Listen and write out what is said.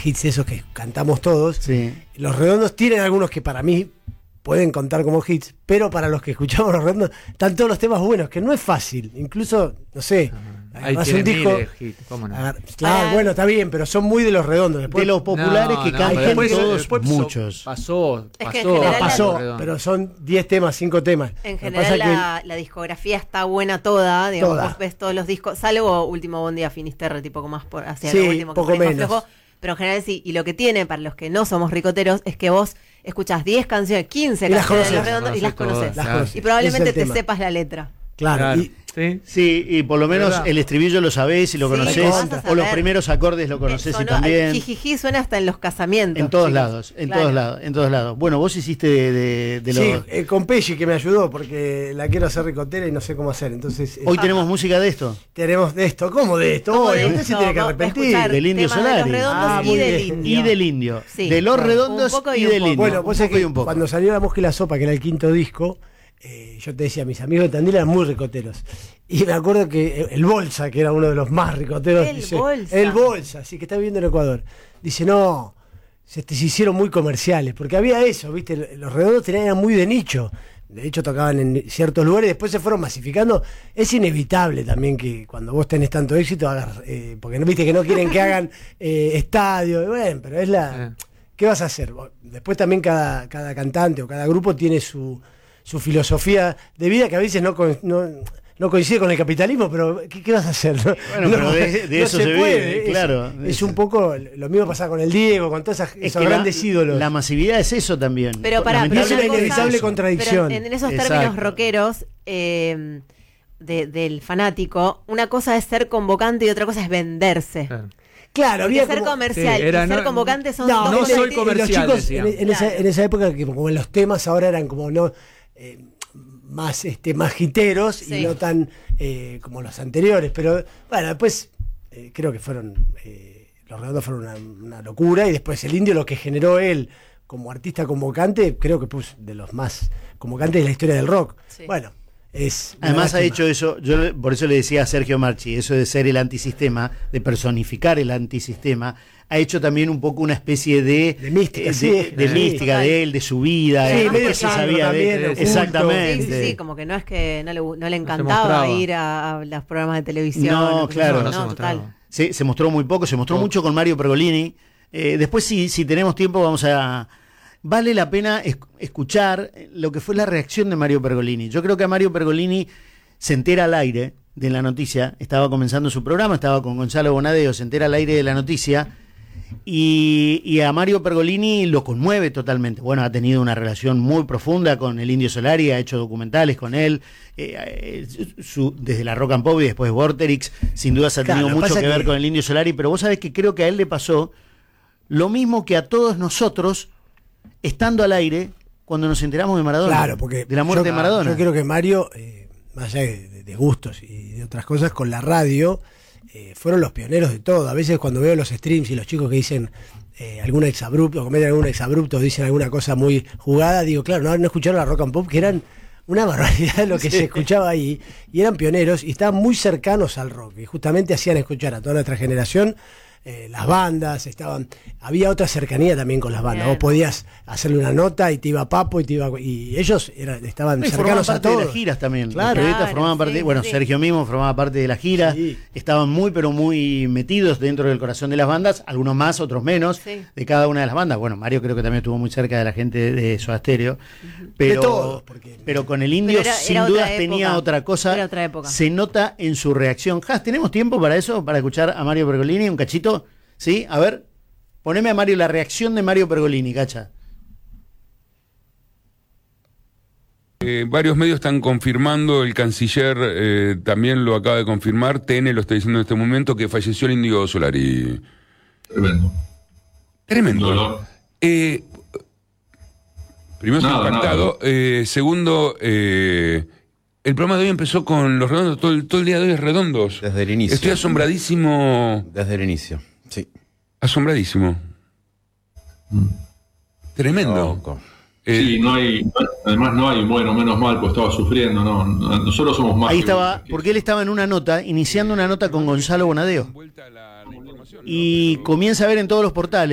hits esos que cantamos todos. Sí. Los Redondos tienen algunos que para mí pueden contar como hits, pero para los que escuchamos Los Redondos están todos los temas buenos, que no es fácil. Incluso, no sé, hace un disco. ¿Cómo no? Claro, bueno, está bien, pero son muy de Los Redondos. Después, De los populares que cantan todos, muchos. Pasó, Es que en general pasó, pero son 10 temas, 5 temas. En Lo que general pasa la discografía está buena toda, digamos, Toda. vos ves todos los discos, salvo Último Buen Día Finisterre, tipo como más hacia Sí, lo último, que poco por ahí es más menos. flojo, pero en general sí, y lo que tiene para los que no somos ricoteros es que vos escuchás 10 canciones, 15 Y las canciones de Los conoces. Redondos y las conoces. Las conoces. Y probablemente Ese es el te tema. sepas la letra. Claro, y ¿Sí? Sí, y por lo menos ¿Verdad? el estribillo lo sabés y lo Sí, conocés, lo vas a o los saber. primeros acordes lo conocés y Sonó- también. Jijiji suena hasta en los casamientos. En todos chicos. lados, en Claro. todos lados, en todos lados. Bueno, vos hiciste de sí, los... con Pesci que me ayudó porque la quiero hacer ricotera y no sé cómo hacer. Entonces, Hoy tenemos música de esto. tenemos de esto. ¿Cómo de esto? ¿Cómo Hoy, de usted se esto? tiene que Vamos a arrepentir. escuchar Del Indio temas de Solari. Los Redondos Ah, y muy del bien. Indio. Y del Indio. Sí. De los Claro. Redondos Un poco y y un del poco. Indio. Bueno, Un vos sabés poco y que un poco. cuando salió La Mosca y la Sopa, que era el quinto disco, yo te decía, mis amigos de Tandil eran muy ricoteros. Y me acuerdo que el Bolsa, que era uno de los más ricoteros, El Bolsa. Bolsa, sí, que está viviendo en Ecuador, dice, no, se hicieron muy comerciales, porque había eso, ¿viste? Los Redondos eran muy de nicho. De hecho, tocaban en ciertos lugares, después se fueron masificando. Es inevitable también que cuando vos tenés tanto éxito, hagas, porque no viste que no quieren que hagan estadio, bueno, pero es la... ¿Qué vas a hacer? Después también cada cantante o cada grupo tiene su filosofía de vida que a veces no coincide con el capitalismo, pero ¿qué vas a hacer? Bueno, pero de eso se ve, claro. Es un poco lo mismo pasa con el Diego, con todos esos que grandes ídolos. La masividad es eso también. Pero pará, pero Es una una cosa- inevitable contradicción. Pero en esos Exacto. términos rockeros del fanático, una cosa es ser convocante y otra cosa es venderse. Claro, Porque había ser como... comercial Sí, era y ser no- convocante son No, dos no cosas soy distintas. comercial, los chicos decían. en esa época, que como en los temas ahora eran como no más más hiteros Sí. y no tan como los anteriores, pero bueno, después creo que fueron los Redondos fueron una locura, y después el Indio, lo que generó él como artista convocante, creo que pues de los más convocantes de la historia del rock. Sí. Bueno, es una Además ha lástima. hecho eso, yo por eso le decía a Sergio Marchi, eso de ser el antisistema, de personificar el antisistema, ha hecho también un poco una especie de mística, sí. de Sí, mística total. de él, de su vida, Sí, de medio qué se Sandro sabía de también, él. oculto. Exactamente. Sí, sí, como que no es que no le encantaba mostraba. ir a los programas de televisión. No, o qué sé claro. yo. No se No, mostraba. total. Se mostró muy poco, se mostró mucho con Mario Pergolini. Después, si tenemos tiempo, vamos a... Vale la pena escuchar lo que fue la reacción de Mario Pergolini. Yo creo que a Mario Pergolini se entera al aire de la noticia, estaba comenzando su programa, estaba con Gonzalo Bonadeo, se entera al aire de la noticia, y a Mario Pergolini lo conmueve totalmente. Bueno, ha tenido una relación muy profunda con el Indio Solari, ha hecho documentales con él, desde la Rock and Pop y después Vorterix, sin duda se ha Claro, tenido lo que mucho pasa que ver que- con el Indio Solari, pero vos sabés que creo que a él le pasó lo mismo que a todos nosotros, estando al aire, cuando nos enteramos de Maradona, Claro, porque de la muerte de Maradona. Yo creo que Mario, más allá de gustos y de otras cosas, con la radio fueron los pioneros de todo. A veces cuando veo los streams y los chicos que dicen algún exabrupto, cometen algún exabrupto, dicen alguna cosa muy jugada, digo, claro, no escucharon la Rock and Pop, que eran una barbaridad de lo que se escuchaba ahí, y eran pioneros y estaban muy cercanos al rock, y justamente hacían escuchar a toda nuestra generación. Las bandas había otra cercanía también con las bandas. Bien. Vos podías hacerle una nota y te iba Papo y ellos estaban No, y formaban cercanos a parte de todos. las giras también. Claro. Los periodistas Claro, formaban parte, sí, bueno, sí. Sergio mismo formaba parte de la gira, Sí. estaban muy pero muy metidos dentro del corazón de las bandas, algunos más, otros menos, Sí. de cada una de las bandas. Bueno, Mario creo que también estuvo muy cerca de la gente de Soda Stereo, pero, De todos, porque- pero con el Indio Pero era sin otra dudas época. tenía otra cosa, Era otra época. se nota en su reacción. Has, ¿tenemos tiempo para eso? Para escuchar a Mario Pergolini, un cachito, ¿sí? A ver, poneme a Mario la reacción de Mario Pergolini, cacha. Varios medios están confirmando, el canciller también lo acaba de confirmar, TN lo está diciendo en este momento, que falleció el Indio Solari. Tremendo. Tremendo. Dolor. Primero estoy Nada, impactado. Segundo, el programa de hoy empezó con los redondos, todo el día de hoy es redondos. Desde el inicio. Estoy asombradísimo. Desde el inicio, sí. Asombradísimo. Tremendo. Loco. Sí, además no hay, bueno, menos mal, pues estaba sufriendo, no, nosotros somos más. Ahí que- estaba, porque él estaba en una nota, iniciando una nota con Gonzalo Bonadeo. Vuelta a la información, ¿no? Y Pero- comienza a ver en todos los portales